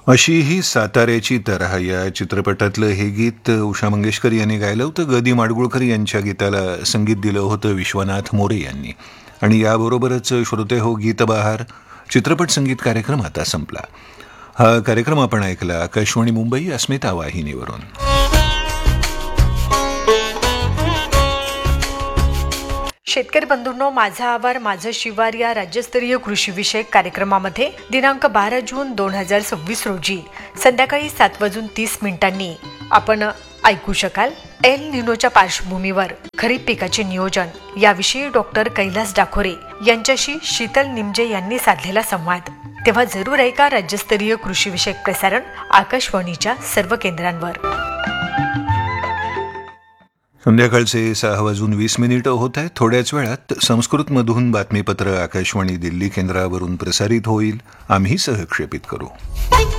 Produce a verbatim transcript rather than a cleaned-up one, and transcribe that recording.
अशी ही साताऱ्याची तऱ्हा या चित्रपटातलं हे गीत उषा मंगेशकर यांनी गायलं होतं. गदी माडगुळकर यांच्या गीताला संगीत दिलं होतं विश्वनाथ मोरे यांनी. आणि याबरोबरच श्रोते हो गीतबहार चित्रपट संगीत कार्यक्रम आता संपला. हा कार्यक्रम आपण ऐकला आकाशवाणी मुंबई अस्मिता वाहिनीवरून. शेतकरी बंधूंनो, माझा आवार माझं शिवार या राज्यस्तरीय कृषीविषयक कार्यक्रमामध्ये दिनांक बारा जून दोन हजार सव्वीस रोजी संध्याकाळी सात वाजून तीस मिनिटांनी आपण ऐकू शकाल एल निनोच्या पार्श्वभूमीवर खरीप पिकाचे नियोजन याविषयी डॉक्टर कैलास डाखोरे यांच्याशी शीतल निमजे यांनी साधलेला संवाद. तेव्हा जरूर ऐका राज्यस्तरीय कृषीविषयक प्रसारण आकाशवाणीच्या सर्व केंद्रांवर. संध्याकाळचे सहा वाजून वीस मिनिटं होत आहेत. थोड्याच वेळात संस्कृतमधून बातमीपत्र आकाशवाणी दिल्ली केंद्रावरून प्रसारित होईल. आम्ही सहक्षेपित करू.